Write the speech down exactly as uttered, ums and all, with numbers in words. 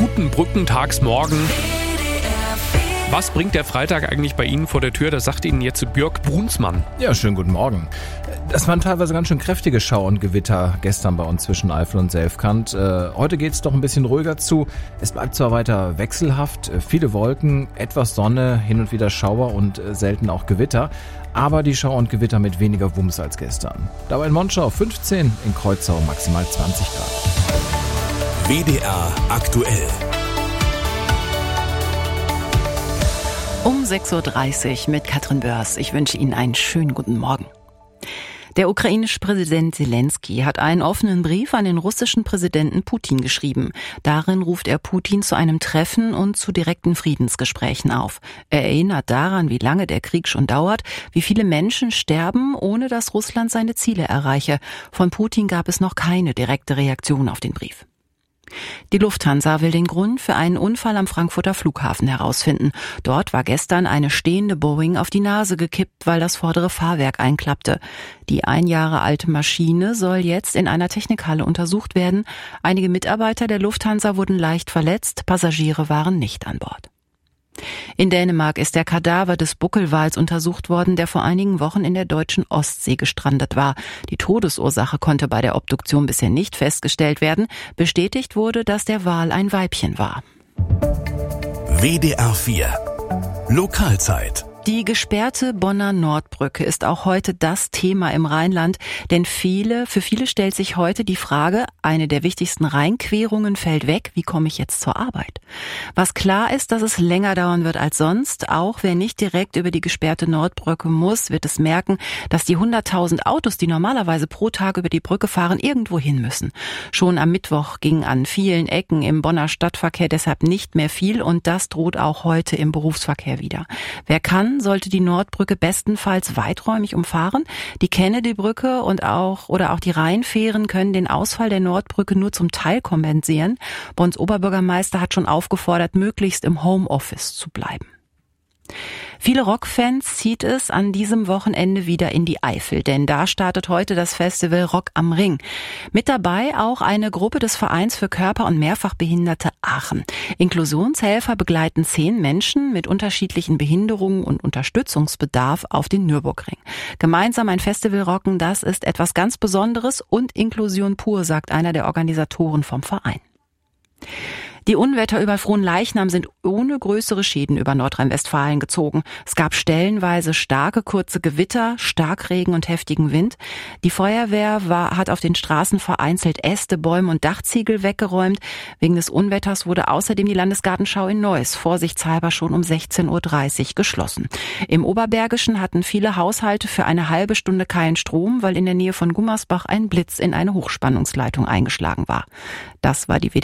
Guten Brückentagsmorgen. Was bringt der Freitag eigentlich bei Ihnen vor der Tür? Das sagt Ihnen jetzt Björk Brunsmann. Ja, schönen guten Morgen. Das waren teilweise ganz schön kräftige Schau- und Gewitter gestern bei uns zwischen Eifel und Selfkant. Äh, heute geht's doch ein bisschen ruhiger zu. Es bleibt zwar weiter wechselhaft, äh, viele Wolken, etwas Sonne, hin und wieder Schauer und äh, selten auch Gewitter. Aber die Schauer und Gewitter mit weniger Wumms als gestern. Dabei in Monschau fünfzehn, in Kreuzau maximal zwanzig Grad. W D R aktuell. Um sechs Uhr dreißig mit Katrin Börs. Ich wünsche Ihnen einen schönen guten Morgen. Der ukrainische Präsident Zelensky hat einen offenen Brief an den russischen Präsidenten Putin geschrieben. Darin ruft er Putin zu einem Treffen und zu direkten Friedensgesprächen auf. Er erinnert daran, wie lange der Krieg schon dauert, wie viele Menschen sterben, ohne dass Russland seine Ziele erreiche. Von Putin gab es noch keine direkte Reaktion auf den Brief. Die Lufthansa will den Grund für einen Unfall am Frankfurter Flughafen herausfinden. Dort war gestern eine stehende Boeing auf die Nase gekippt, weil das vordere Fahrwerk einklappte. Die ein Jahre alte Maschine soll jetzt in einer Technikhalle untersucht werden. Einige Mitarbeiter der Lufthansa wurden leicht verletzt, Passagiere waren nicht an Bord. In Dänemark ist der Kadaver des Buckelwals untersucht worden, der vor einigen Wochen in der deutschen Ostsee gestrandet war. Die Todesursache konnte bei der Obduktion bisher nicht festgestellt werden. Bestätigt wurde, dass der Wal ein Weibchen war. W D R vier Lokalzeit. Die gesperrte Bonner Nordbrücke ist auch heute das Thema im Rheinland, denn viele, für viele stellt sich heute die Frage, eine der wichtigsten Rheinquerungen fällt weg, wie komme ich jetzt zur Arbeit? Was klar ist, dass es länger dauern wird als sonst, auch wer nicht direkt über die gesperrte Nordbrücke muss, wird es merken, dass die hunderttausend Autos, die normalerweise pro Tag über die Brücke fahren, irgendwo hin müssen. Schon am Mittwoch ging an vielen Ecken im Bonner Stadtverkehr deshalb nicht mehr viel und das droht auch heute im Berufsverkehr wieder. Wer kann, sollte die Nordbrücke bestenfalls weiträumig umfahren. Die Kennedy-Brücke und auch oder auch die Rheinfähren können den Ausfall der Nordbrücke nur zum Teil kompensieren. Bonns Oberbürgermeister hat schon aufgefordert, möglichst im Homeoffice zu bleiben. Viele Rockfans zieht es an diesem Wochenende wieder in die Eifel, denn da startet heute das Festival Rock am Ring. Mit dabei auch eine Gruppe des Vereins für Körper- und Mehrfachbehinderte Aachen. Inklusionshelfer begleiten zehn Menschen mit unterschiedlichen Behinderungen und Unterstützungsbedarf auf den Nürburgring. Gemeinsam ein Festival rocken, das ist etwas ganz Besonderes und Inklusion pur, sagt einer der Organisatoren vom Verein. Die Unwetter über Fronleichnam sind ohne größere Schäden über Nordrhein-Westfalen gezogen. Es gab stellenweise starke, kurze Gewitter, Starkregen und heftigen Wind. Die Feuerwehr war, hat auf den Straßen vereinzelt Äste, Bäume und Dachziegel weggeräumt. Wegen des Unwetters wurde außerdem die Landesgartenschau in Neuss vorsichtshalber schon um sechzehn Uhr dreißig geschlossen. Im Oberbergischen hatten viele Haushalte für eine halbe Stunde keinen Strom, weil in der Nähe von Gummersbach ein Blitz in eine Hochspannungsleitung eingeschlagen war. Das war die W D